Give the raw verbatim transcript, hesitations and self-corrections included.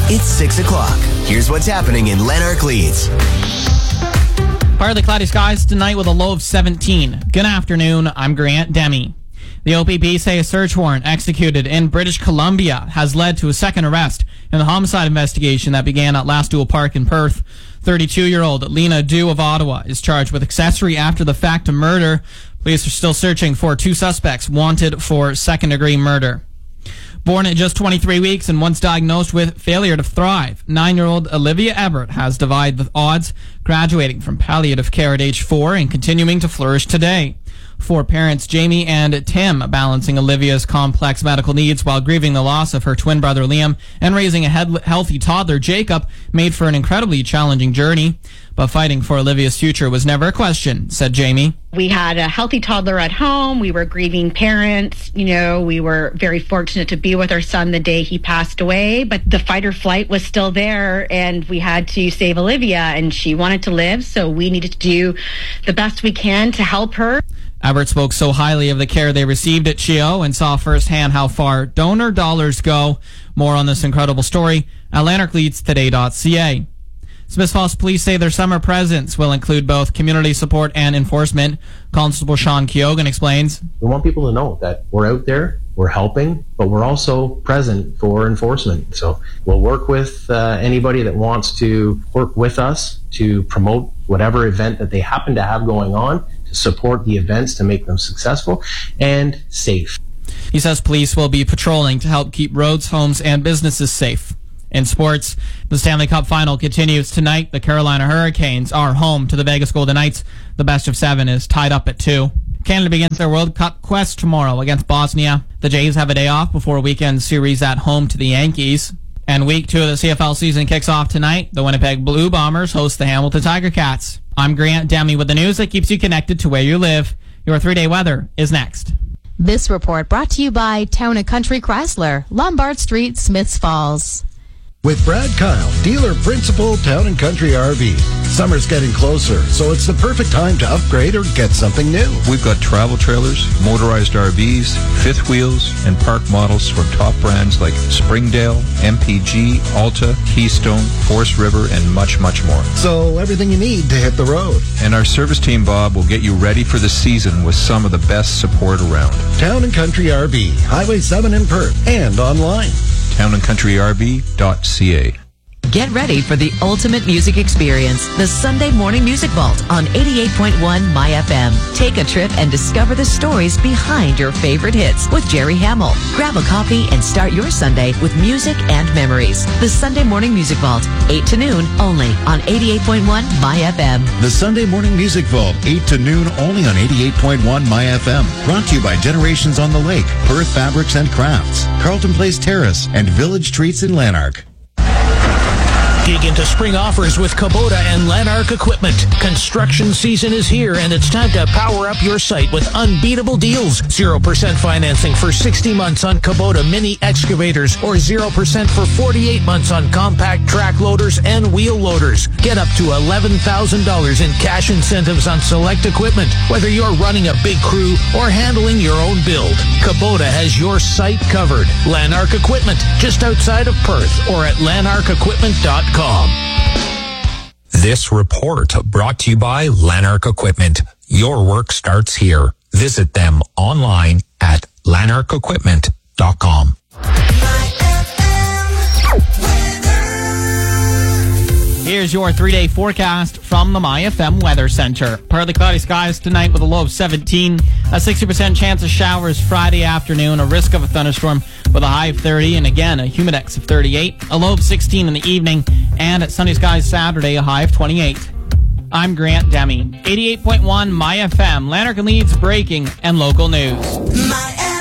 It's six o'clock. Here's what's happening in Lanark Leeds. Partly cloudy skies tonight with a low of seventeen. Good afternoon, I'm Grant Demi. The O P P say a search warrant executed in British Columbia has led to a second arrest in the homicide investigation that began at Last Duel Park in Perth. thirty-two-year-old Lena Du of Ottawa is charged with accessory after the fact to murder. Police are still searching for two suspects wanted for second-degree murder. Born at just twenty-three weeks and once diagnosed with failure to thrive, nine-year-old Olivia Everett has defied the odds, graduating from palliative care at age four and continuing to flourish today. Four parents, Jamie and Tim, balancing Olivia's complex medical needs while grieving the loss of her twin brother Liam and raising a head- healthy toddler Jacob, made for an incredibly challenging journey. But fighting for Olivia's future was never a question, said Jamie. We had a healthy toddler at home. We were grieving parents. You know, we were very fortunate to be with our son the day he passed away. But the fight or flight was still there, and we had to save Olivia, and she wanted to live, so we needed to do the best we can to help her. Everett spoke so highly of the care they received at C H I O and saw firsthand how far donor dollars go. More on this incredible story at lanark leeds today dot c a. Smiths Falls Police say their summer presence will include both community support and enforcement. Constable Sean Keogan explains. We want people to know that we're out there, we're helping, but we're also present for enforcement. So we'll work with uh, anybody that wants to work with us to promote whatever event that they happen to have going on, to support the events to make them successful and safe. He says police will be patrolling to help keep roads, homes, and businesses safe. In sports, the Stanley Cup Final continues tonight. The Carolina Hurricanes are home to the Vegas Golden Knights. The best of seven is tied up at two. Canada begins their World Cup quest tomorrow against Bosnia. The Jays have a day off before a weekend series at home to the Yankees. And week two of the C F L season kicks off tonight. The Winnipeg Blue Bombers host the Hamilton Tiger Cats. I'm Grant Demi with the news that keeps you connected to where you live. Your three-day weather is next. This report brought to you by Town and Country Chrysler, Lombard Street, Smiths Falls. With Brad Kyle, dealer principal, Town and Country R V. Summer's getting closer, so it's the perfect time to upgrade or get something new. We've got travel trailers, motorized R Vs, fifth wheels, and park models from top brands like Springdale, M P G, Alta, Keystone, Forest River, and much, much more. So everything you need to hit the road. And our service team, Bob, will get you ready for the season with some of the best support around. Town and Country R V, Highway seven in Perth, and online. town and country r v dot c a. Get ready for the ultimate music experience, the Sunday Morning Music Vault on eighty-eight point one My F M. Take a trip and discover the stories behind your favorite hits with Jerry Hamill. Grab a copy and start your Sunday with music and memories. The Sunday Morning Music Vault, eight to noon, only on eighty-eight point one My F M. The Sunday Morning Music Vault, eight to noon, only on eighty-eight point one My F M. Brought to you by Generations on the Lake, Perth Fabrics and Crafts, Carlton Place Terrace, and Village Treats in Lanark. Dig into spring offers with Kubota and Lanark Equipment. Construction season is here, and it's time to power up your site with unbeatable deals. zero percent financing for sixty months on Kubota mini excavators, or zero percent for forty-eight months on compact track loaders and wheel loaders. Get up to eleven thousand dollars in cash incentives on select equipment, whether you're running a big crew or handling your own build. Kubota has your site covered. Lanark Equipment, just outside of Perth, or at lanark equipment dot com. This report brought to you by Lanark Equipment. Your work starts here. Visit them online at lanark equipment dot com. Here's your three-day forecast from the My F M Weather Center. Partly cloudy skies tonight with a low of seventeen. A sixty percent chance of showers Friday afternoon. A risk of a thunderstorm with a high of thirty. And again, a humidex of thirty-eight. A low of sixteen in the evening. And at sunny skies Saturday, a high of twenty-eight. I'm Grant Demi. eighty-eight point one My F M. Lanark and Leeds breaking and local news. My